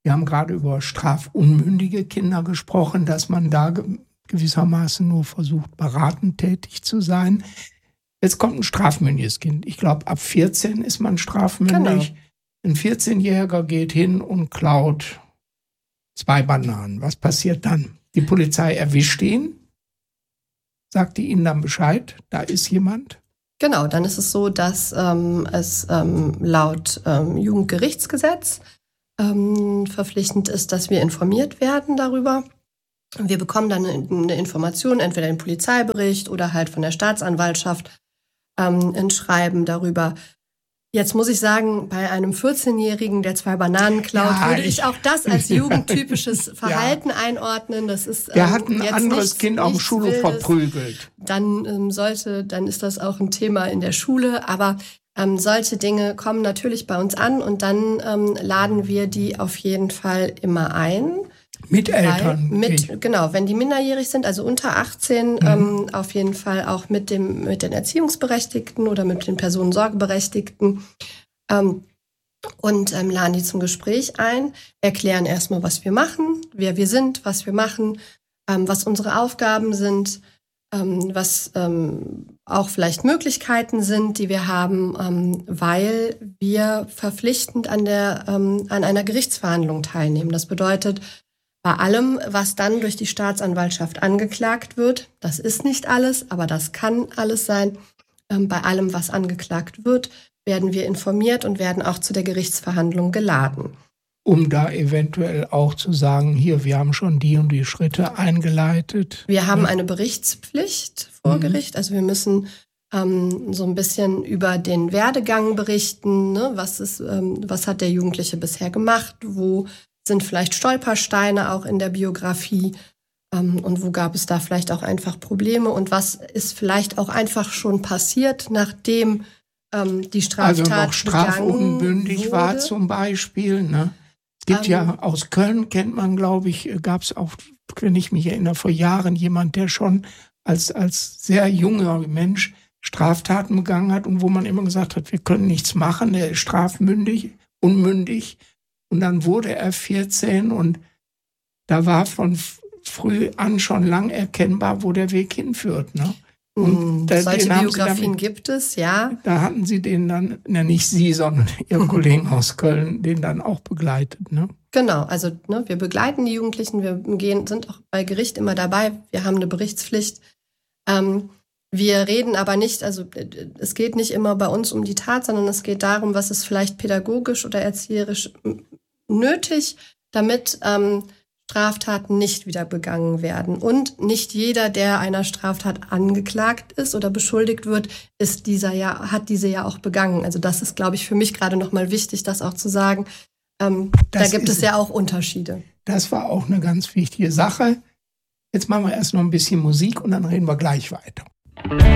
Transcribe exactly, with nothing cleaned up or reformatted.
Wir haben gerade über strafunmündige Kinder gesprochen, dass man da ge- gewissermaßen nur versucht, beratend tätig zu sein. Jetzt kommt ein strafmündiges Kind. Ich glaube, ab vierzehn ist man strafmündig. Genau. Ein vierzehnjähriger geht hin und klaut zwei Bananen. Was passiert dann? Die Polizei erwischt ihn. Sagt die Ihnen dann Bescheid? Da ist jemand? Genau, dann ist es so, dass ähm, es ähm, laut ähm, Jugendgerichtsgesetz ähm, verpflichtend ist, dass wir informiert werden darüber. Wir bekommen dann eine Information, entweder den Polizeibericht oder halt von der Staatsanwaltschaft ähm, ein Schreiben darüber. Jetzt muss ich sagen, bei einem vierzehnjährigen, der zwei Bananen klaut, Ja, würde ich, ich- auch das als jugendtypisches Verhalten einordnen. Das ist Der ähm, hat ein jetzt anderes nichts- Kind auf dem nichts Schulhof Wildes. verprügelt. Dann ähm, sollte, dann ist das auch ein Thema in der Schule. Aber ähm, solche Dinge kommen natürlich bei uns an und dann ähm, laden wir die auf jeden Fall immer ein. Mit Eltern. Weil Ich- mit, genau, wenn die minderjährig sind, also unter achtzehn, ähm, auf jeden Fall auch mit dem, mit den Erziehungsberechtigten oder mit den Personensorgeberechtigten. Ähm, und ähm, laden die zum Gespräch ein, erklären erstmal, was wir machen, wer wir sind, was wir machen, ähm, was unsere Aufgaben sind, ähm, was ähm, auch vielleicht Möglichkeiten sind, die wir haben, ähm, weil wir verpflichtend an der ähm, an einer Gerichtsverhandlung teilnehmen. Das bedeutet, bei allem, was dann durch die Staatsanwaltschaft angeklagt wird, das ist nicht alles, aber das kann alles sein, ähm, bei allem, was angeklagt wird, werden wir informiert und werden auch zu der Gerichtsverhandlung geladen. Um da eventuell auch zu sagen, hier, wir haben schon die und die Schritte eingeleitet. Wir haben Ja. eine Berichtspflicht vor Mhm. Gericht, also wir müssen ähm, so ein bisschen über den Werdegang berichten, ne? Was ist, ähm, was hat der Jugendliche bisher gemacht, wo sind vielleicht Stolpersteine auch in der Biografie ähm, und wo gab es da vielleicht auch einfach Probleme und was ist vielleicht auch einfach schon passiert, nachdem ähm, die Also Straftat noch strafunbündig begangen war wurde. zum Beispiel. Ne? Es gibt Ähm. ja aus Köln, kennt man, glaube ich, gab es auch, wenn ich mich erinnere, vor Jahren jemand, der schon als, als sehr junger Mensch Straftaten begangen hat und wo man immer gesagt hat, wir können nichts machen, der ist strafmündig, unmündig. Und dann wurde er vierzehn und da war von f- früh an schon lang erkennbar, wo der Weg hinführt. Ne? Und Mm, da- Solche den haben sie Biografien damit- gibt es, ja. Da hatten sie den dann, na nicht sie, sondern ihre Kollegen aus Köln, den dann auch begleitet. Ne? Genau, also ne, wir begleiten die Jugendlichen, wir gehen, sind auch bei Gericht immer dabei, wir haben eine Berichtspflicht. Ähm, wir reden aber nicht, also äh, es geht nicht immer bei uns um die Tat, sondern es geht darum, was ist vielleicht pädagogisch oder erzieherisch m- nötig, damit ähm, Straftaten nicht wieder begangen werden. Und nicht jeder, der einer Straftat angeklagt ist oder beschuldigt wird, ist dieser ja, hat diese ja auch begangen. Also das ist, glaube ich, für mich gerade nochmal wichtig, das auch zu sagen. Ähm, da Das gibt ist es ja auch Unterschiede. Das war auch eine ganz wichtige Sache. Jetzt machen wir erst noch ein bisschen Musik und dann reden wir gleich weiter.